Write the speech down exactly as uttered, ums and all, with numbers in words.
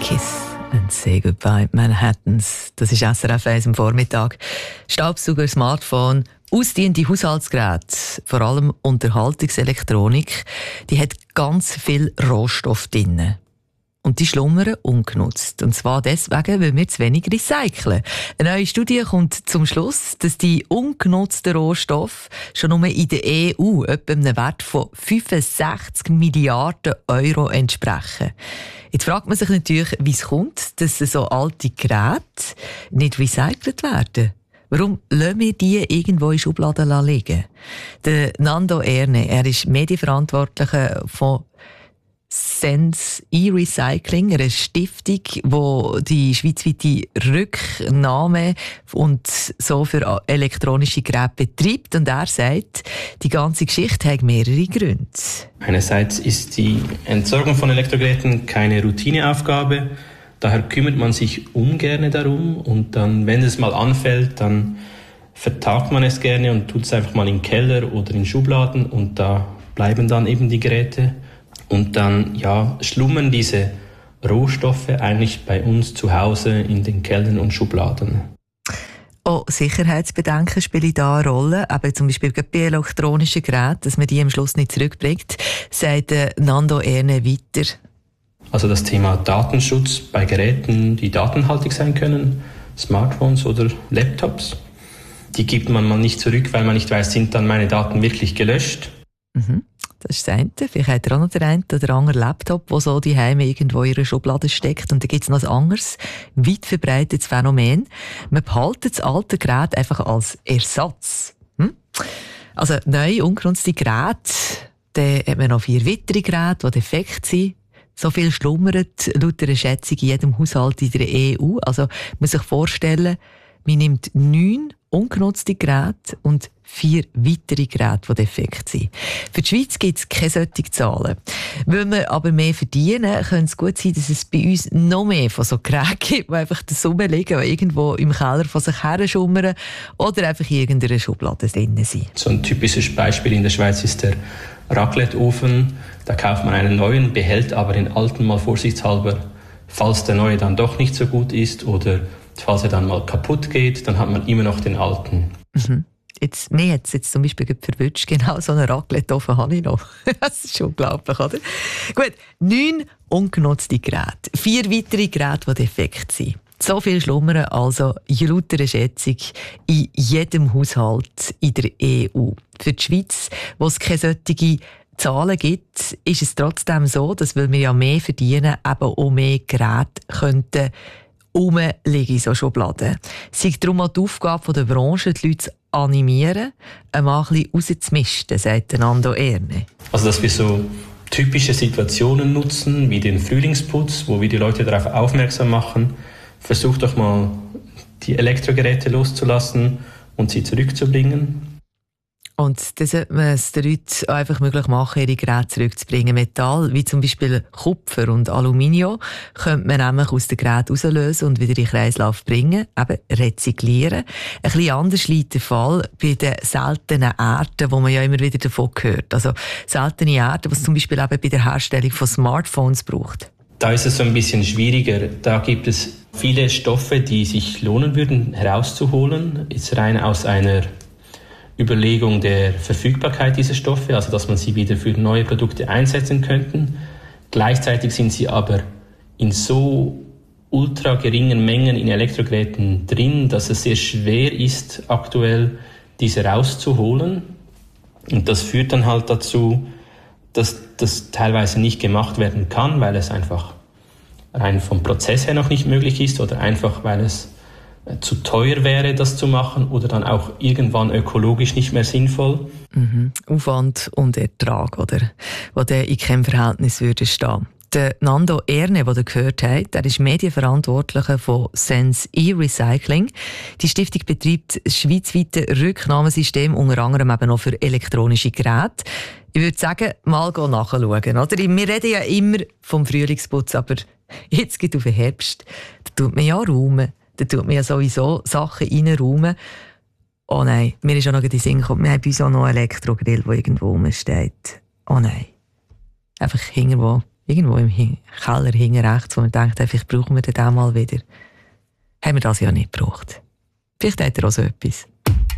Kiss and Say Goodbye Manhattans. Das ist S R F eins am Vormittag. Staubsauger, Smartphone, ausdiente Haushaltsgeräte, vor allem Unterhaltungselektronik, die hat ganz viel Rohstoff drin. Und die schlummern ungenutzt. Und zwar deswegen, weil wir zu wenig recyceln. Eine neue Studie kommt zum Schluss, dass die ungenutzten Rohstoffe schon nur in der E U etwa einem Wert von fünfundsechzig Milliarden Euro entsprechen. Jetzt fragt man sich natürlich, wie es kommt, dass so alte Geräte nicht recycelt werden. Warum lassen wir die irgendwo in Schubladen liegen? Der Nando Erne, er ist Medienverantwortlicher von Sense E-Recycling, eine Stiftung, die die schweizweite Rücknahme und so für elektronische Geräte betreibt. Und er sagt, die ganze Geschichte hat mehrere Gründe. Einerseits ist die Entsorgung von Elektrogeräten keine Routineaufgabe. Daher kümmert man sich ungern darum. Und dann, wenn es mal anfällt, dann vertagt man es gerne und tut es einfach mal im Keller oder in Schubladen. Und da bleiben dann eben die Geräte. Und dann ja, schlummern diese Rohstoffe eigentlich bei uns zu Hause in den Kellern und Schubladen. Auch Sicherheitsbedenken spielen da eine Rolle, aber zum Beispiel bei elektronischen Geräten, dass man die am Schluss nicht zurückbringt, sagt Nando Erne weiter. Also das Thema Datenschutz bei Geräten, die datenhaltig sein können, Smartphones oder Laptops, die gibt man mal nicht zurück, weil man nicht weiß, sind dann meine Daten wirklich gelöscht. Mhm. Das ist das eine. Vielleicht hat er auch noch den einen oder anderen Laptop, der so daheim irgendwo in ihrer Schublade steckt. Und dann gibt es noch ein anderes, weit verbreitetes Phänomen. Man behaltet das alte Gerät einfach als Ersatz. Hm? Also neu, ungenutzte Geräte, dann hat man noch vier weitere Geräte, die defekt sind. So viel schlummert laut einer Schätzung in jedem Haushalt in der E U. Also man muss sich vorstellen, man nimmt neun ungenutzte Geräte und vier weitere Geräte, die defekt sind. Für die Schweiz gibt es keine solchen Zahlen. Wenn wir aber mehr verdienen, könnte es gut sein, dass es bei uns noch mehr von so Geräten gibt, die einfach da rumliegen, die irgendwo im Keller von sich her schummern oder einfach in irgendeiner Schublade drin sind. So ein typisches Beispiel in der Schweiz ist der Raclette-Ofen. Da kauft man einen neuen, behält aber den alten mal vorsichtshalber, falls der neue dann doch nicht so gut ist oder falls er dann mal kaputt geht, dann hat man immer noch den alten. Mhm. Jetzt, mir hat es jetzt zum Beispiel verwünscht, genau so einen Raclette-Ofen habe ich noch. Das ist unglaublich, oder? Gut, neun ungenutzte Geräte, vier weitere Geräte, die defekt sind. So viel schlummern also laut einer Schätzung in jedem Haushalt in der E U. Für die Schweiz, wo es keine solchen Zahlen gibt, ist es trotzdem so, dass, weil wir ja mehr verdienen, eben auch mehr Geräte könnten rumliegen in so Schubladen. Es ist darum auch die Aufgabe der Branche, die Leute zu animieren, einmal ein bisschen rauszumisten, sagt Nando Erne. Also, dass wir so typische Situationen nutzen, wie den Frühlingsputz, wo wir die Leute darauf aufmerksam machen, versucht doch mal, die Elektrogeräte loszulassen und sie zurückzubringen. Und dann sollte man es den Leuten einfach möglich machen, ihre Geräte zurückzubringen. Metall, wie zum Beispiel Kupfer und Aluminium, könnte man nämlich aus den Geräten rauslösen und wieder in den Kreislauf bringen, eben rezyklieren. Ein bisschen anders liegt der Fall bei den seltenen Erden, wo man ja immer wieder davon hört. Also seltene Erden, die es zum Beispiel eben bei der Herstellung von Smartphones braucht. Da ist es so ein bisschen schwieriger. Da gibt es viele Stoffe, die sich lohnen würden, herauszuholen. Jetzt rein aus einer Überlegung der Verfügbarkeit dieser Stoffe, also dass man sie wieder für neue Produkte einsetzen könnte. Gleichzeitig sind sie aber in so ultra geringen Mengen in Elektrogeräten drin, dass es sehr schwer ist, aktuell diese rauszuholen. Und das führt dann halt dazu, dass das teilweise nicht gemacht werden kann, weil es einfach rein vom Prozess her noch nicht möglich ist oder einfach, weil es zu teuer wäre, das zu machen oder dann auch irgendwann ökologisch nicht mehr sinnvoll. Mhm. Aufwand und Ertrag, oder? Wo der in keinem Verhältnis würde stehen. Der Nando Erne, den ihr gehört habt, der ist Medienverantwortlicher von Sense E-Recycling. Die Stiftung betreibt ein schweizweites Rücknahmesystem, unter anderem eben auch für elektronische Geräte. Ich würde sagen, mal nachschauen. Oder? Wir reden ja immer vom Frühlingsputz, aber jetzt geht es auf den Herbst. Da tut man ja räumen. Da tut man ja sowieso Sachen reinräumen. Oh nein, mir ist auch noch in den Sinn gekommen, wir haben bei uns auch noch einen Elektrogrill, der irgendwo rumsteht. Oh nein. Einfach irgendwo irgendwo im Keller hinten rechts, wo man denkt, vielleicht brauchen wir den mal wieder. Haben wir das ja nicht gebraucht. Vielleicht hat er auch so etwas.